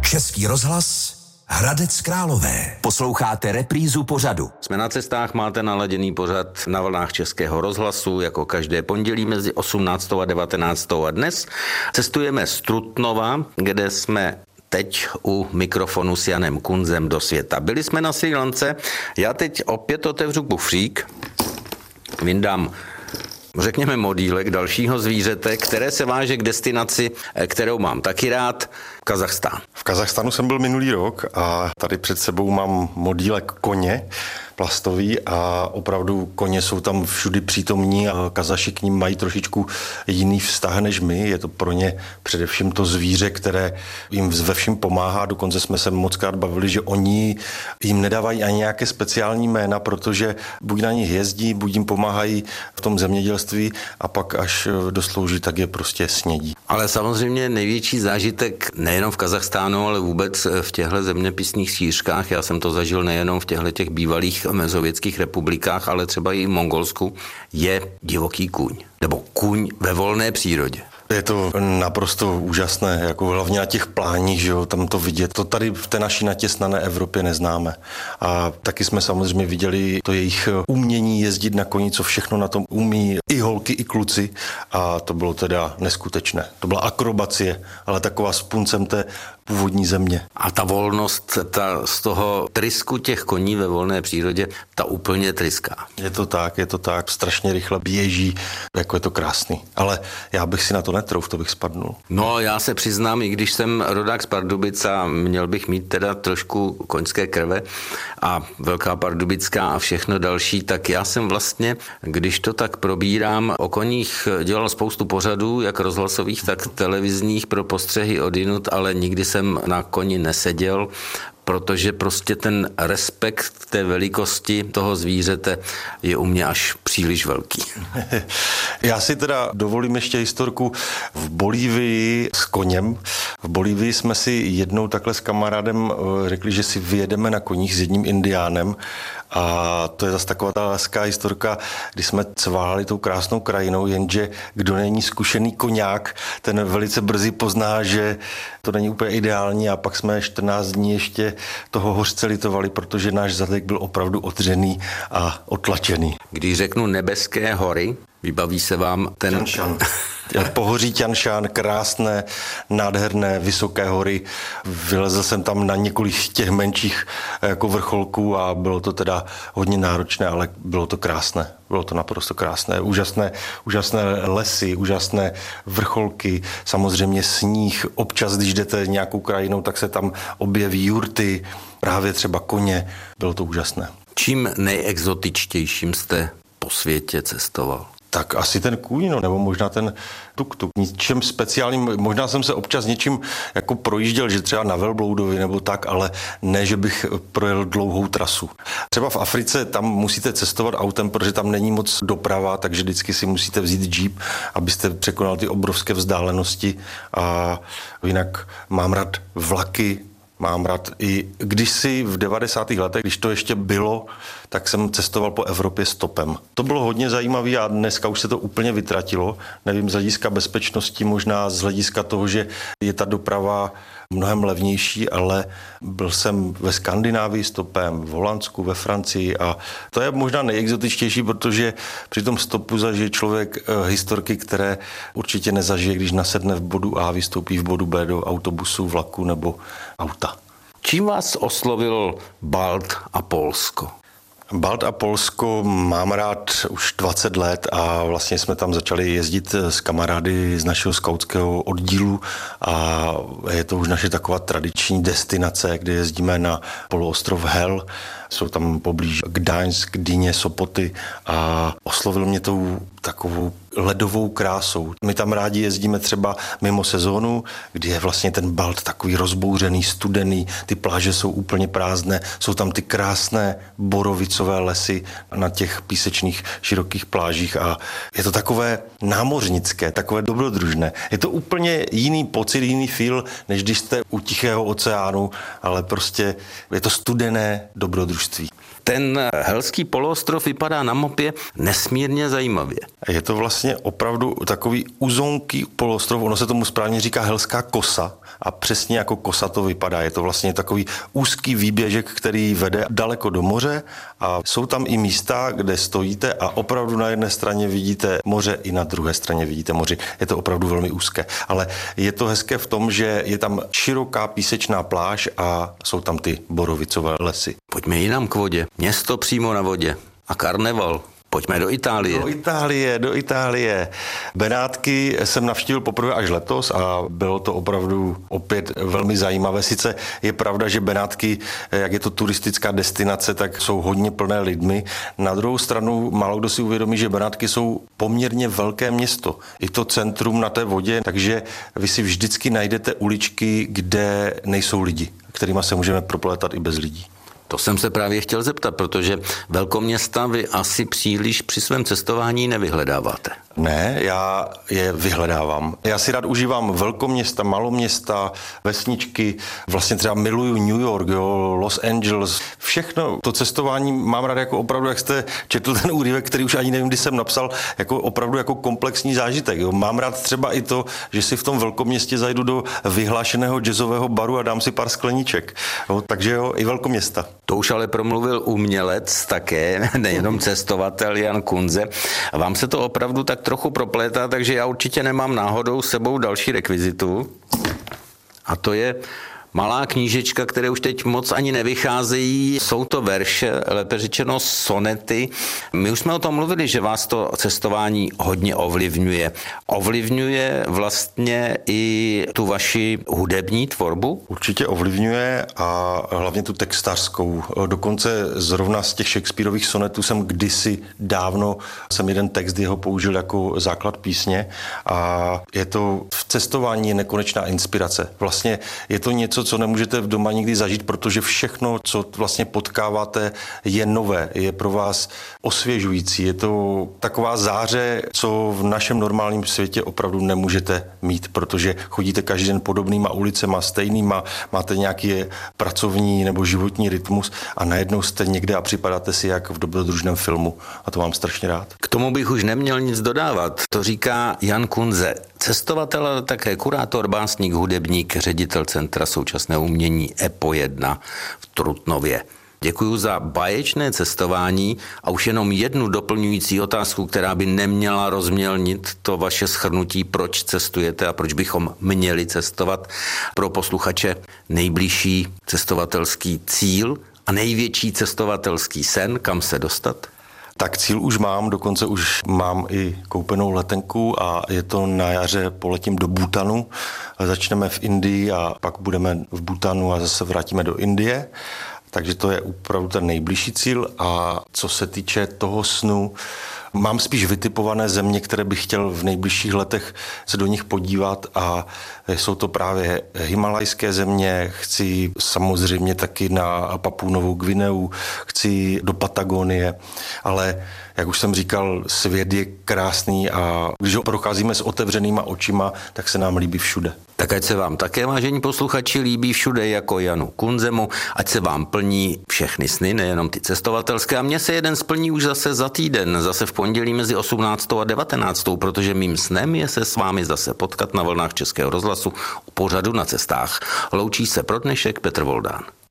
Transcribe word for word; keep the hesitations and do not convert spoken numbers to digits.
Český rozhlas, Hradec Králové. Posloucháte reprízu pořadu. Jsme na cestách, máte naladěný pořad na vlnách Českého rozhlasu, jako každé pondělí mezi osmnáctou a devatenáctou. A dnes cestujeme z Trutnova, kde jsme teď u mikrofonu s Janem Kunzem do světa. Byli jsme na Srí Lance, já teď opět otevřu kufřík, vyndám, řekněme, modílek dalšího zvířete, které se váže k destinaci, kterou mám taky rád, Kazachstán. V Kazachstánu jsem byl minulý rok a tady před sebou mám modílek koně plastový a opravdu koně jsou tam všudy přítomní a Kazaši k ním mají trošičku jiný vztah než my. Je to pro ně především to zvíře, které jim ve všem pomáhá. Dokonce jsme se mockrát bavili, že oni jim nedávají ani nějaké speciální jména, protože buď na nich jezdí, buď jim pomáhají v tom zemědělství a pak až doslouží, tak je prostě snědí. Ale samozřejmě největší zážitek nejenom v Kazachstánu, ale vůbec v těchto zeměpisných šířkách, já jsem to zažil nejenom v těchto těch bývalých mezovětských republikách, ale třeba i v Mongolsku, je divoký kůň. Nebo kůň ve volné přírodě. Je to naprosto úžasné, jako hlavně na těch pláních, že jo, tam to vidět. To tady v té naší natěsnané Evropě neznáme. A taky jsme samozřejmě viděli to jejich umění jezdit na koni, co všechno na tom umí i holky, i kluci. A to bylo teda neskutečné. To byla akrobacie, ale taková s puncem té původní země. A ta volnost, ta z toho trysku těch koní ve volné přírodě, ta úplně tryská. Je to tak, je to tak, strašně rychle běží, jako je to krásný. Ale já bych si na to netrouf, to bych spadnul. No, já se přiznám, i když jsem rodák z Pardubic a měl bych mít teda trošku koňské krve a Velká Pardubická a všechno další, tak já jsem vlastně, když to tak probírám, o koních dělal spoustu pořadů, jak rozhlasových, tak televizních pro postřehy odjinud, ale nikdy jsem na koni neseděl, protože prostě ten respekt k té velikosti toho zvířete je u mě až příliš velký. Já si teda dovolím ještě historku v Bolívii s koněm. V Bolívii jsme si jednou takhle s kamarádem řekli, že si vyjedeme na koních s jedním indiánem. A to je zase taková ta hezká historka, kdy jsme cválali tou krásnou krajinou, jenže kdo není zkušený koňák, ten velice brzy pozná, že to není úplně ideální a pak jsme čtrnáct dní ještě toho hořce litovali, protože náš zadek byl opravdu odřený a otlačený. Když řeknu nebeské hory, vybaví se vám ten... Tianšan. Pohoří Tianšan, krásné, nádherné, vysoké hory. Vylezl jsem tam na několik těch menších jako vrcholků a bylo to teda hodně náročné, ale bylo to krásné. Bylo to naprosto krásné. Úžasné, úžasné lesy, úžasné vrcholky, samozřejmě sníh. Občas, když jdete nějakou krajinou, tak se tam objeví jurty, právě třeba koně. Bylo to úžasné. Čím nejexotičtějším jste po světě cestoval? Tak asi ten kůň, no, nebo možná ten tuk-tuk. Ničem speciálním, možná jsem se občas něčím jako projížděl, že třeba na velbloudovi nebo tak, ale ne, že bych projel dlouhou trasu. Třeba v Africe tam musíte cestovat autem, protože tam není moc doprava, takže vždycky si musíte vzít jeep, abyste překonal ty obrovské vzdálenosti. A jinak mám rád vlaky, mám rád i kdysi v devadesátých letech, když to ještě bylo, tak jsem cestoval po Evropě stopem. To bylo hodně zajímavé a dneska už se to úplně vytratilo. Nevím, z hlediska bezpečnosti, možná z hlediska toho, že je ta doprava mnohem levnější, ale byl jsem ve Skandinávii stopem, v Holandsku, ve Francii a to je možná nejexotičtější, protože při tom stopu zažije člověk historky, které určitě nezažije, když nasedne v bodu A, vystoupí v bodu B do autobusu, vlaku nebo auta. Čím vás oslovil Balt a Polsko? Balt a Polsko mám rád už dvacet let a vlastně jsme tam začali jezdit s kamarády z našeho skautského oddílu a je to už naše taková tradiční destinace, kde jezdíme na poloostrov Hel. Jsou tam poblíž Gdaňsk, Dyně, Sopoty a oslovil mě tou takovou ledovou krásou. My tam rádi jezdíme třeba mimo sezónu, kdy je vlastně ten Balt takový rozbouřený, studený, ty pláže jsou úplně prázdné, jsou tam ty krásné borovicové lesy na těch písečných širokých plážích a je to takové námořnické, takové dobrodružné. Je to úplně jiný pocit, jiný feel, než když jste u Tichého oceánu, ale prostě je to studené dobrodružství. Ten helský poloostrov vypadá na mapě nesmírně zajímavě. Je to vlastně opravdu takový uzonký poloostrov, ono se tomu správně říká helská kosa. A přesně jako kosa to vypadá. Je to vlastně takový úzký výběžek, který vede daleko do moře a jsou tam i místa, kde stojíte a opravdu na jedné straně vidíte moře i na druhé straně vidíte moře. Je to opravdu velmi úzké. Ale je to hezké v tom, že je tam široká písečná pláž a jsou tam ty borovicové lesy. Pojďme jinam k vodě. Město přímo na vodě. A karneval. Pojďme do Itálie. Do Itálie, do Itálie. Benátky jsem navštívil poprvé až letos a bylo to opravdu opět velmi zajímavé. Sice je pravda, že Benátky, jak je to turistická destinace, tak jsou hodně plné lidmi. Na druhou stranu málo kdo si uvědomí, že Benátky jsou poměrně velké město. I to centrum na té vodě, takže vy si vždycky najdete uličky, kde nejsou lidi, kterýma se můžeme proplétat i bez lidí. To jsem se právě chtěl zeptat, protože velkoměsta vy asi příliš při svém cestování nevyhledáváte. Ne, já je vyhledávám. Já si rád užívám velkoměsta, maloměsta, vesničky. Vlastně třeba miluju New York, jo, Los Angeles. Všechno to cestování mám rád jako opravdu, jak jste četl ten úryvek, který už ani nevím, kdy jsem napsal, jako opravdu jako komplexní zážitek. Jo. Mám rád třeba i to, že si v tom velkoměstě zajdu do vyhlášeného jazzového baru a dám si pár skleníček. Jo, takže jo, i velkoměsta. To už ale promluvil umělec také, nejenom cestovatel Jan Kunze. Vám se to opravdu tak trochu proplétá, takže já určitě nemám náhodou s sebou další rekvizitu. A to je malá knížečka, které už teď moc ani nevycházejí. Jsou to verše, lépe řečeno sonety. My už jsme o tom mluvili, že vás to cestování hodně ovlivňuje. Ovlivňuje vlastně i tu vaši hudební tvorbu? Určitě ovlivňuje a hlavně tu textařskou. Dokonce zrovna z těch Shakespearových sonetů jsem kdysi dávno jsem jeden text jeho použil jako základ písně a je to v cestování nekonečná inspirace. Vlastně je to něco, co nemůžete v doma nikdy zažít, protože všechno, co vlastně potkáváte, je nové, je pro vás osvěžující. Je to taková záře, co v našem normálním světě opravdu nemůžete mít, protože chodíte každý den podobnýma ulicema, stejnýma, máte nějaký pracovní nebo životní rytmus a najednou jste někde a připadáte si jak v dobrodružném filmu a to mám strašně rád. K tomu bych už neměl nic dodávat. To říká Jan Kunze, cestovatel, ale také kurátor, básník, hudebník, ředitel Centra současného umění E P O jedna v Trutnově. Děkuji za báječné cestování a už jenom jednu doplňující otázku, která by neměla rozmělnit to vaše shrnutí, proč cestujete a proč bychom měli cestovat. Pro posluchače nejbližší cestovatelský cíl a největší cestovatelský sen, kam se dostat? Tak cíl už mám, dokonce už mám i koupenou letenku a je to na jaře, poletím do Bhutanu. Začneme v Indii a pak budeme v Bhutanu a zase vrátíme do Indie. Takže to je opravdu ten nejbližší cíl a co se týče toho snu, mám spíš vytipované země, které bych chtěl v nejbližších letech se do nich podívat a jsou to právě himalajské země, chci samozřejmě taky na Papuu Novou Gvineu, chci do Patagonie, ale jak už jsem říkal, svět je krásný a když ho procházíme s otevřenýma očima, tak se nám líbí všude. Tak ať se vám také, vážení posluchači, líbí všude jako Janu Kunzemu, ať se vám plní všechny sny, nejenom ty cestovatelské. A mně se jeden splní už zase za týden, zase v pondělí mezi osmnáctou a devatenáctou, protože mým snem je se s vámi zase potkat na vlnách Českého rozhlasu u pořadu Na cestách. Loučí se pro dnešek Petr Voldán.